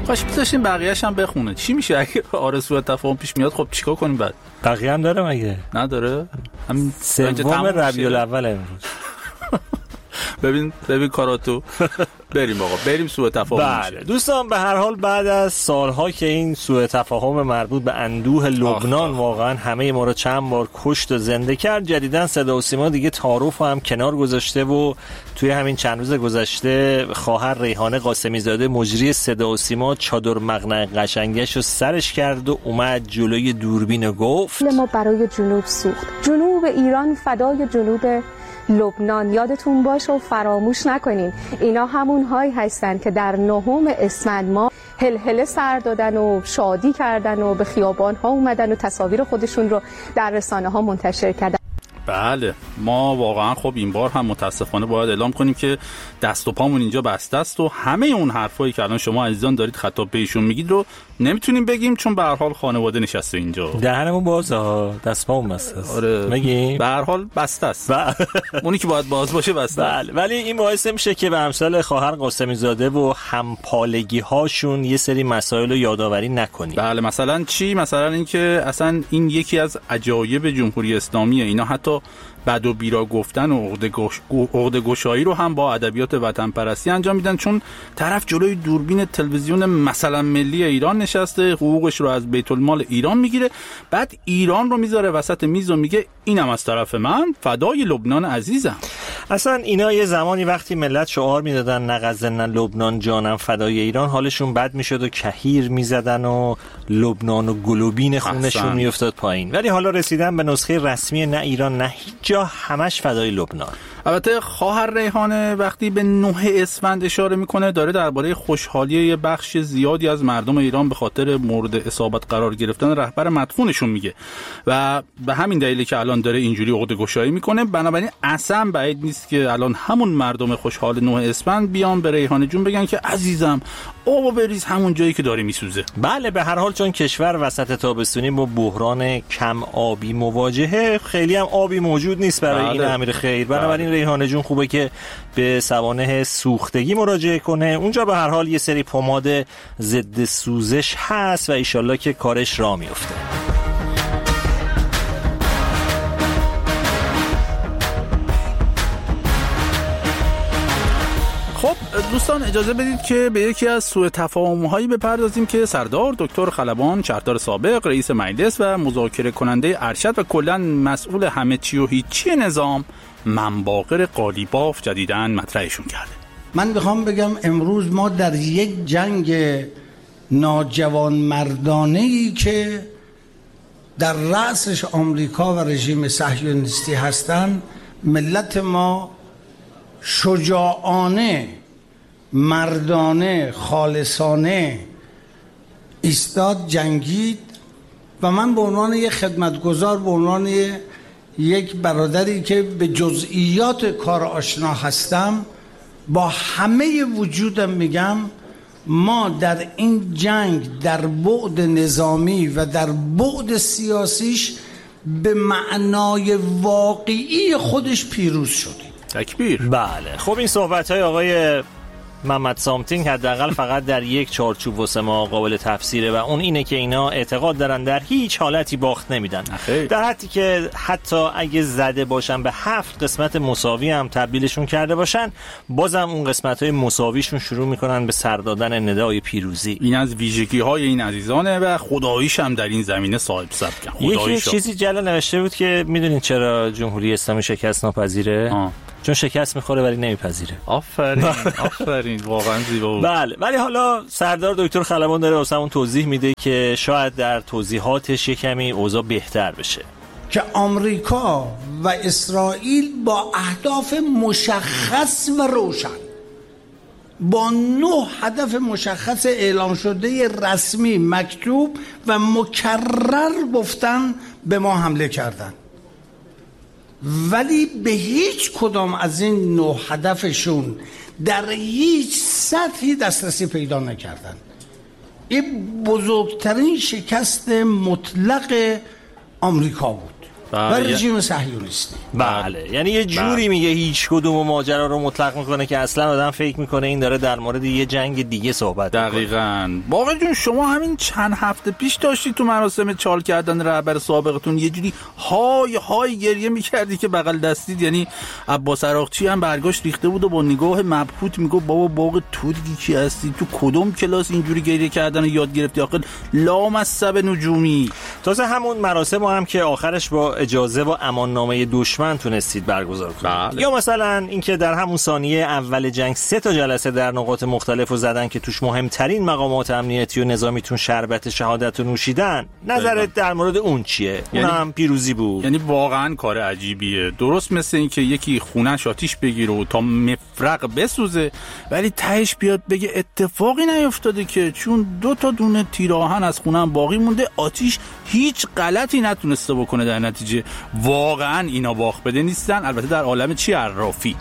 کاش بذاشتیم بقیه‌اش هم بخونه. چی میشه اگه آرزو تفاهم پیش میاد؟ خب چیکار کنیم بعد؟ بقیه هم داره مگه؟ نداره؟ همین سوم ربیع الاول امروز. ببین کاراتو. بریم آقا، بریم سوء تفاهم. بله دوستان، به هر حال بعد از سالها که این سوء تفاهم مربوط به اندوه لبنان واقعا همه ما رو چند بار کشت و زنده کرد، جدیداً صدا و سیما دیگه تعارف هم کنار گذاشته و توی همین چند روز گذشته خواهر ریحانه قاسمی زاده مجری صدا و سیما چادر مقنعه قشنگش رو سرش کرد و اومد جلوی دوربین و گفت ما برای جنوب سوخت، جنوب ایران فدای جنوب لبنان. یادتون باشه و فراموش نکنین اینا همون هایی هستن که در 9 اسفند ما هلهله سر دادن و شادی کردن و به خیابان ها اومدن و تصاویر خودشون رو در رسانه ها منتشر کردن. بله ما واقعا خب این بار هم متاسفانه باید اعلام کنیم که دست و پامون اینجا بسته است و همه اون حرفایی که الان شما عزیزان دارید خطاب بهشون میگید رو نمیتونیم بگیم، چون به هر حال خانواده نشسته اینجا. دهنمون بازه، دست پامون بسته است. آره میگیم به هر حال بسته است. اونی که باید باز باشه بسته. بله ولی این باعث میشه که به امثال خواهر قاسمی زاده و همپالگی هاشون یه سری مسائل رو یادآوری نکنیم. بله مثلا چی؟ مثلا اینکه اصلا این یکی از عجایب جمهوری اسلامیه، اینا حتی بد و بیرا گفتن و عقده گشایی رو هم با ادبیات وطن پرستی انجام میدن، چون طرف جلوی دوربین تلویزیون مثلا ملی ایران نشسته، حقوقش رو از بیت المال ایران میگیره، بعد ایران رو میذاره وسط میز و میگه اینم از طرف من، فدای لبنان عزیزم. اصلا اینا یه زمانی وقتی ملت شعار میدادن نغزن لبنان جانم فدای ایران، حالشون بد میشد و کهیر میزدن و لبنان و گلوبین خونشون میافتاد پایین. ولی حالا رسیدن به نسخه رسمی نه ایران نه هیچ جا، همش فدای لبنان. البته خواهر ریحانه وقتی به 9 اسفند اشاره میکنه داره درباره خوشحالی یه بخش زیادی از مردم ایران به خاطر مورد اصابت قرار گرفتن رهبر مدفونشون میگه و به همین دلیلی که الان داره اینجوری عقده گشایی میکنه. بنابراین اصلا بعید نیست که الان همون مردم خوشحال 9 اسفند بیان به ریحانه جون بگن که عزیزم آبو بریز همون جایی که داره میسوزه. بله به هر حال چون کشور وسط تابستونی با بحران کم آبی مواجهه، خیلی هم آبی موجود نیست برای این امیر خیر. بنابراین ریحانه جون خوبه که به سوانح سوختگی مراجعه کنه. اونجا به هر حال یه سری پماد ضد سوزش هست و ایشالله که کارش راه میفته. خب دوستان اجازه بدید که به یکی از سوء تفاهم‌هایی بپردازیم که سردار دکتر خلبان شهردار سابق، رئیس مجلس و مذاکره کننده ارشد و کلاً مسئول همه چی و هیچی نظام منباقر قالیباف جدیداً مطرحشون کرده. من میخوام بگم امروز ما در یک جنگ ناجوان مردانه‌ای که در رأسش آمریکا و رژیم صهیونیستی هستند، ملت ما شجاعانه، مردانه، خالصانه ایستاد، جنگید و من به عنوان یک خدمتگزار، به عنوان یک برادری که به جزئیات کار آشنا هستم، با همه وجودم میگم ما در این جنگ در بعد نظامی و در بعد سیاسیش به معنای واقعی خودش پیروز شدیم. تکبیر. بله خب این صحبت‌های آقای محمد سامتینگ حداقل فقط در یک چارچوب واسه ما قابل تفسیره و اون اینه که اینا اعتقاد دارن در هیچ حالتی باخت نمیدن، در حدی که حتی اگه زده باشن به 7 قسمت مساوی هم تبدیلشون کرده باشن، بازم اون قسمت‌های مساویشون شروع میکنن به سر دادن ندای پیروزی. این از ویژگی‌های این عزیزانه و خداییش هم در این زمینه صاحب سبکن. یکی چیزی جلال نوشته بود که میدونین چرا جمهوری اسلامی شکست ناپذیره؟ چون شکست میخوره ولی نمیپذیره. آفرین واقعا زیبا بود. بله ولی حالا سردار دکتر خلبان داره واسمون توضیح میده که شاید در توضیحاتش یه کمی اوضاع بهتر بشه، که آمریکا و اسرائیل با اهداف مشخص و روشن، با 9 هدف مشخص اعلام شده رسمی مکتوب و مکرر گفتن به ما حمله کردن، ولی به هیچ کدام از این 9 هدفشون در هیچ سطحی دسترسی پیدا نکردن. این بزرگترین شکست مطلق آمریکا بود. و رژیم صهیونیستی. بله، یعنی یه جوری میگه هیچ کدوم ماجرا رو مطلق میکنه که اصلا آدم فکر میکنه این داره در مورد یه جنگ دیگه صحبت میکنه. دقیقاً. باقی جون شما همین چند هفته پیش داشتی تو مراسم چال کردن رهبر سابقتون یه جوری های گریه میکردی که بغل دستید، یعنی عباس عراقچی هم برگاش ریخته بود و با نگاه مبهوت میگه بابا باغ تو دیگه کی هستی؟ تو کدوم کلاس اینجوری گریه کردن رو یاد گرفتی؟ آخه لامصب نجومی. تازه همون مراسم هم که آخرش با اجازه و اماننامه دشمن تونستید برگزار کنید. یا مثلا اینکه در همون ثانیه اول جنگ 3 جلسه در نقاط مختلف رو زدن که توش مهمترین مقامات امنیتی و نظامیتون شربت شهادت رو نوشیدن. نظرت در مورد اون چیه؟ اونم پیروزی بود. یعنی واقعا کار عجیبیه. درست مثل این که یکی خونه‌اش آتیش بگیره و تا مفرق بسوزه، ولی تهش بیاد بگه اتفاقی نیفتاده که چون 2 دونه تیر آهن از خونه‌ام باقی مونده، آتیش هیچ غلطی نتونسته بکنه. در نتیجه واقعا اینا باخت بده نیستن، البته در عالم چی عرافی.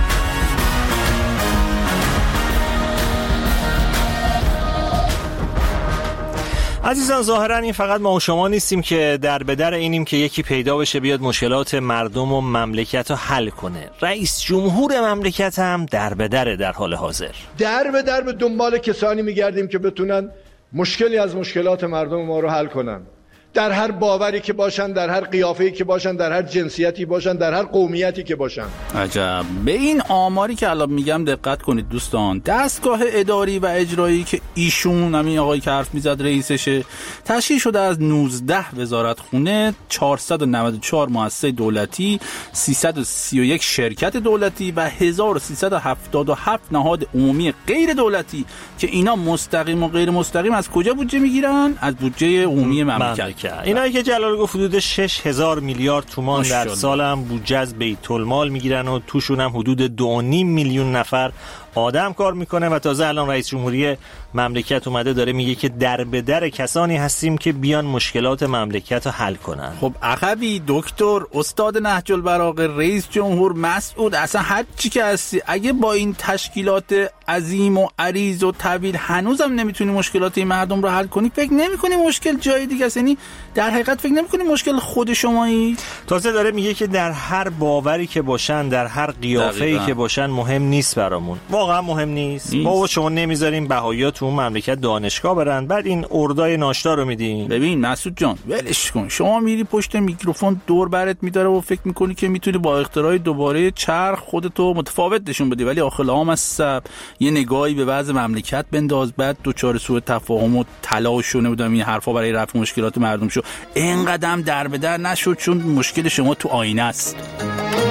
عزیزان ظاهرا این فقط ما و شما نیستیم که در به در اینیم که یکی پیدا بشه بیاد مشکلات مردم و مملکت رو حل کنه. رئیس جمهور مملکت هم در به در حال حاضر در به دنبال کسانی میگردیم که بتونن مشکلی از مشکلات مردم ما رو حل کنن، در هر باوری که باشن، در هر قیافه‌ای که باشن، در هر جنسیتی باشن، در هر قومیتی که باشن. عجب. به این آماری که الان میگم دقت کنید دوستان. دستگاه اداری و اجرایی که ایشون همین آقای که حرف میزد رئیسشه، تشکیل شده از 19 وزارتخونه، 494 مؤسسه دولتی، 331 شرکت دولتی و 1377 نهاد عمومی غیر دولتی که اینا مستقیم و غیر مستقیم از کجا بودجه میگیرن؟ از بودجه عمومی مملکت. اینایی که جلال گفت حدود 6000 میلیارد تومان در سال هم بودجه از بیت المال میگیرن و توشون هم حدود 2.5 میلیون نفر آدم کار میکنه و تازه الان رئیس جمهوری مملکت اومده داره میگه که در به در کسانی هستیم که بیان مشکلات مملکت رو حل کنن. خب عقبی دکتر، استاد نهج البلاغه، رئیس جمهور، مسعود، اصلا هر چی که هستی، اگه با این تشکیلات عظیم و عریض و طویل هنوزم نمیتونی مشکلات این مردم رو حل کنی، فکر نمی‌کنی مشکل جای دیگه است؟ یعنی در حقیقت فکر نمی‌کنی مشکل خود شمایی؟ تازه داره میگه که در هر باوری که باشن، در هر قیافه‌ای که باشن مهم نیست برامون. واقعا مهم نیست. ما شما نمیذاریم بهایی‌ها تو مملکت دانشگاه برن، بعد این اردای ناشتا رو میدین. ببین مسعود جان ولش کن. شما میری پشت میکروفون دور برت میداره و فکر میکنی که میتونی با اختراع دوباره چرخ خودتو متفاوت نشون بدی، ولی آخر لامصب یه نگاهی به وضع مملکت بنداز، بعد دوچار سوء تفاهم و تلاش و نمیدونم این حرفا برای رفع مشکلات مردم شو. اینقدر در به در نشد چون مشکل شما تو آینه است.